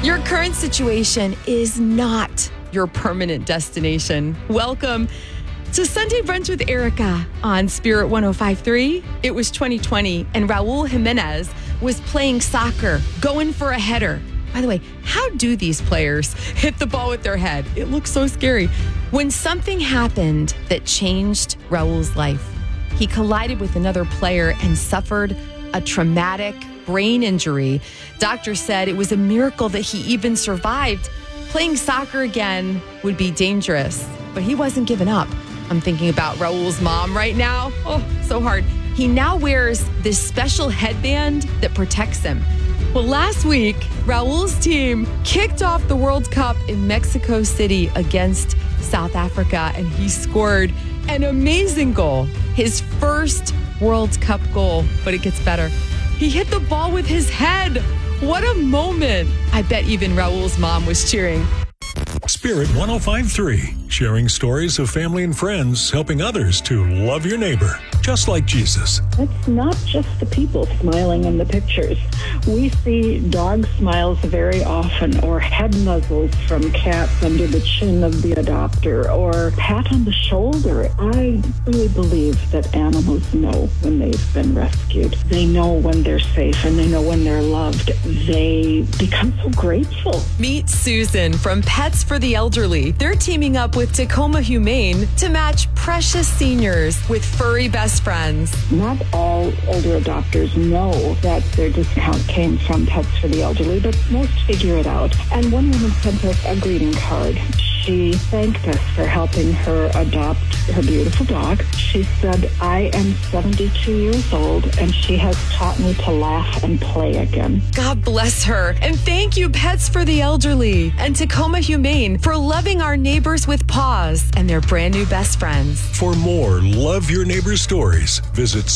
Your current situation is not your permanent destination. Welcome to Sunday Brunch with Erica on Spirit 105.3. It was 2020 and Raul Jimenez was playing soccer, going for a header. By the way, how do these players hit the ball with their head? It looks so scary. When something happened that changed Raul's life, he collided with another player and suffered a traumatic brain injury. Doctors said it was a miracle that he even survived. Playing soccer again would be dangerous, but he wasn't giving up. I'm thinking about Raul's mom right now. Oh, so hard. He now wears this special headband that protects him. Well, last week, Raul's team kicked off the World Cup in Mexico City against South Africa, and he scored an amazing goal. His first World Cup goal, but it gets better. He hit the ball with his head. What a moment. I bet even Raul's mom was cheering. Spirit 105.3, sharing stories of family and friends, helping others to love your neighbor, just like Jesus. It's not just the people smiling in the pictures. We see dog smiles very often, or head nuzzles from cats under the chin of the adopter, or pat on the shoulder. I really believe that animals know when they've been rescued. They know when they're safe, and they know when they're loved. They become so grateful. Meet Susan from Pets for the Elderly. They're teaming up with Tacoma Humane to match precious seniors with furry best friends. Not all older adopters know that their discount came from Pets for the Elderly, but most figure it out. And one woman sent us a greeting card. She thanked us for helping her adopt her beautiful dog. She said, I am 72 years old, and she has taught me to laugh and play again. God bless her. And thank you, Pets for the Elderly and Tacoma Humane, for loving our neighbors with paws and their brand new best friends. For more Love Your Neighbor stories, visit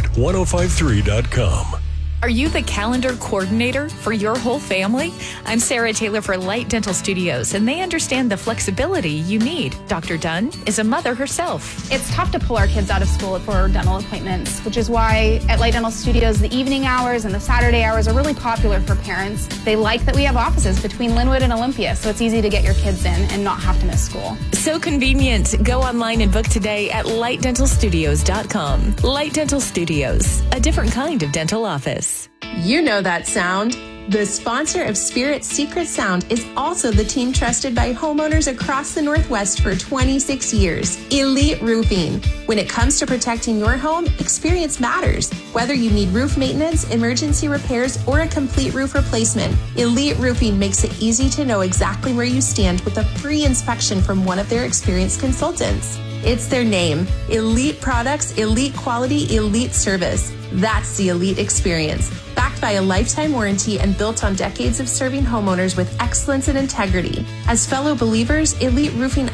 spirit1053.com. Are you the calendar coordinator for your whole family? I'm Sarah Taylor for Light Dental Studios, and they understand the flexibility you need. Dr. Dunn is a mother herself. It's tough to pull our kids out of school for dental appointments, which is why at Light Dental Studios, the evening hours and the Saturday hours are really popular for parents. They like that we have offices between Linwood and Olympia, so it's easy to get your kids in and not have to miss school. So convenient. Go online and book today at lightdentalstudios.com. Light Dental Studios, a different kind of dental office. You know that sound. The sponsor of Spirit's Secret Sound is also the team trusted by homeowners across the Northwest for 26 years, Elite Roofing. When it comes to protecting your home, experience matters. Whether you need roof maintenance, emergency repairs, or a complete roof replacement, Elite Roofing makes it easy to know exactly where you stand with a free inspection from one of their experienced consultants. It's their name. Elite products, elite quality, elite service. That's the Elite experience. Backed by a lifetime warranty and built on decades of serving homeowners with excellence and integrity. As fellow believers, Elite Roofing